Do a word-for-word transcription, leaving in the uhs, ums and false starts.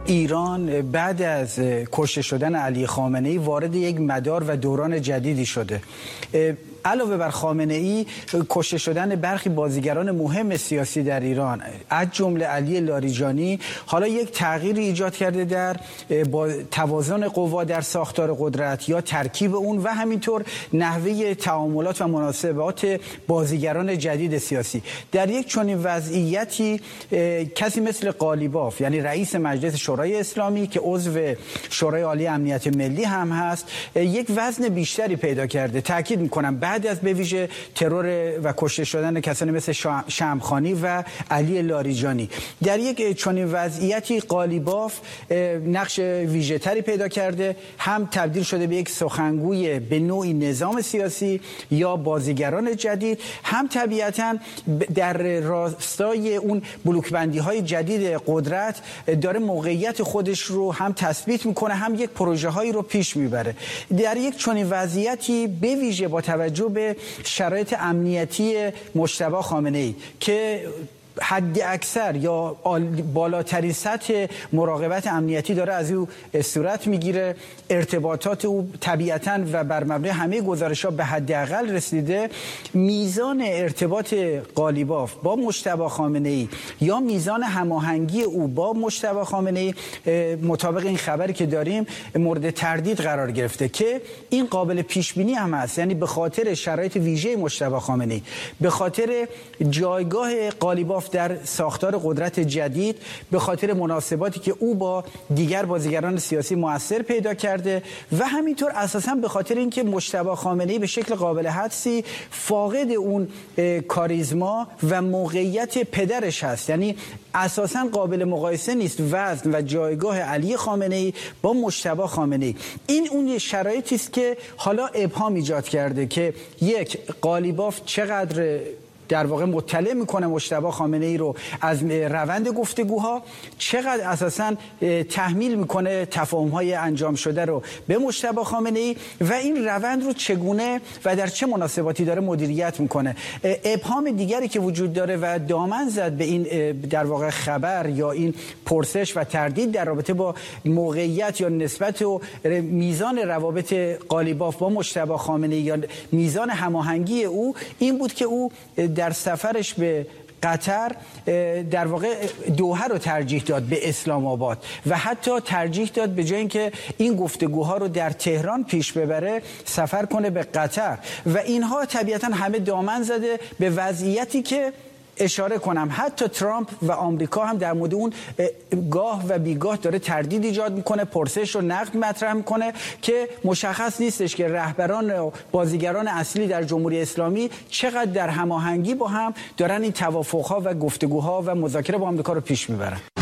ایران بعد از کشته شدن علی خامنه‌ای وارد یک مدار و دوران جدیدی شده. علاوه بر خامنه‌ای، کشته شدن برخی بازیگران مهم سیاسی در ایران از جمله علی لاریجانی حالا یک تغییری ایجاد کرده در با توازن قوا در ساختار قدرت یا ترکیب اون و همینطور نحوه تعاملات و مناسبات بازیگران جدید سیاسی. در یک چنین وضعیتی کسی مثل قالیباف، یعنی رئیس مجلس شورای اسلامی که عضو شورای عالی امنیت ملی هم هست، یک وزن بیشتری پیدا کرده. تاکید میکنم بعد از به ویژه ترور و کشته شدن کسانی مثل شمخانی و علی لاریجانی، در یک چنین وضعیتی قالیباف نقش ویژه تری پیدا کرده، هم تبدیل شده به یک سخنگوی به نوعی نظام سیاسی یا بازیگران جدید، هم طبیعتاً در راستای اون بلوکبندی های جدید قدرت داره موقعیت خودش رو هم تثبیت میکنه، هم یک پروژه هایی رو پیش میبره. در یک چنین وضعیتی به ویژه با توجه به شرایط امنیتی مجتبی خامنه‌ای که حد اکثر یا بالاترین سطح مراقبت امنیتی داره از او صورت میگیره، ارتباطات او طبیعتاً و بر مبنای همه گزارش‌ها به حداقل رسیده، میزان ارتباط قالیباف با مجتبی خامنه‌ای یا میزان هماهنگی او با مجتبی خامنه‌ای مطابق این خبری که داریم مورد تردید قرار گرفته که این قابل پیش بینی هم هست. یعنی به خاطر شرایط ویژه مجتبی خامنه‌ای، به خاطر جایگاه قالیباف در ساختار قدرت جدید، به خاطر مناسباتی که او با دیگر بازیگران سیاسی مؤثر پیدا کرده و همینطور اساساً به خاطر اینکه مجتبی خامنه‌ای به شکل قابل حدسی فاقد اون کاریزما و موقعیت پدرش هست. یعنی اساساً قابل مقایسه نیست وزن و جایگاه علی خامنه‌ای با مجتبی خامنه‌ای. این اون شرایطی است که حالا ابهام ایجاد کرده که یک، قالیباف چقدر در واقع مطلع میکنه مجتبی خامنه‌ای رو از روند گفتگوها، چقدر اساساً تحمیل میکنه تفاهم‌های انجام شده رو به مجتبی خامنه‌ای و این روند رو چگونه و در چه مناسباتی داره مدیریت میکنه. ابهام دیگری که وجود داره و دامن زد به این در واقع خبر یا این پرسش و تردید در رابطه با موقعیت یا نسبت و میزان روابط قالیباف با مجتبی خامنه‌ای یا میزان هماهنگی او، این بود که او در سفرش به قطر در واقع دوحه رو ترجیح داد به اسلام آباد و حتی ترجیح داد به جای اینکه این گفتگوها رو در تهران پیش ببره سفر کنه به قطر و اینها طبیعتا همه دامن زده به وضعیتی که اشاره کنم حتی ترامپ و آمریکا هم در مورد اون گاه و بیگاه داره تردید ایجاد میکنه، پرسش و نقد مطرح میکنه که مشخص نیستش که رهبران و بازیگران اصلی در جمهوری اسلامی چقدر در هماهنگی با هم دارن این توافقها و گفتگوها و مذاکره با آمریکا رو پیش میبرن.